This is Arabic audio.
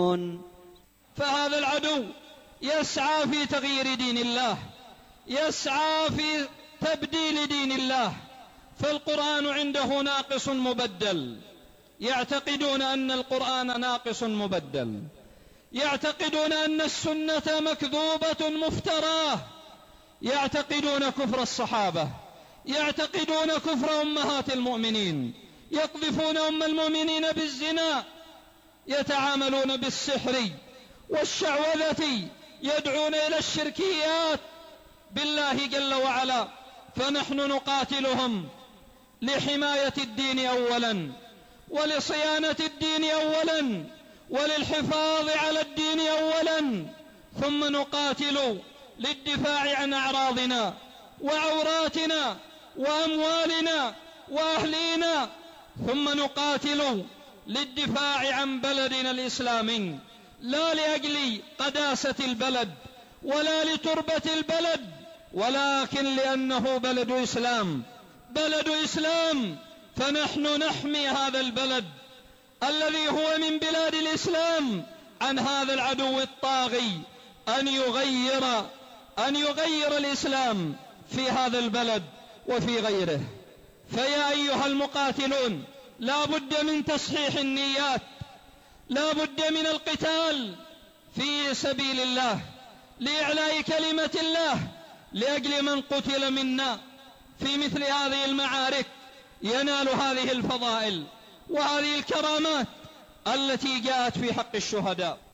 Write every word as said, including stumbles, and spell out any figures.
فهذا العدو يسعى في تغيير دين الله، يسعى في تبديل دين الله، فالقرآن عنده ناقص مبدل. يعتقدون أن القرآن ناقص مبدل، يعتقدون أن السنة مكذوبة مفتراه، يعتقدون كفر الصحابة، يعتقدون كفر أمهات المؤمنين، يقذفون أم المؤمنين بالزنا، يتعاملون بالسحر والشعوذة، يدعون إلى الشركيات بالله جل وعلا. فنحن نقاتلهم لحماية الدين أولا، ولصيانة الدين أولا، وللحفاظ على الدين أولا، ثم نقاتل للدفاع عن أعراضنا وعوراتنا وأموالنا وأهلينا، ثم نقاتل للدفاع عن بلدنا الإسلامي، لا لأجل قداسة البلد ولا لتربة البلد، ولكن لأنه بلد إسلام، بلد إسلام. فنحن نحمي هذا البلد الذي هو من بلاد الإسلام عن هذا العدو الطاغي أن يغير أن يغير الإسلام في هذا البلد وفي غيره. فيا أيها المقاتلون، لا بد من تصحيح النيات، لا بد من القتال في سبيل الله لإعلاء كلمة الله، لأجل من قتل منا في مثل هذه المعارك ينال هذه الفضائل وهذه الكرامات التي جاءت في حق الشهداء.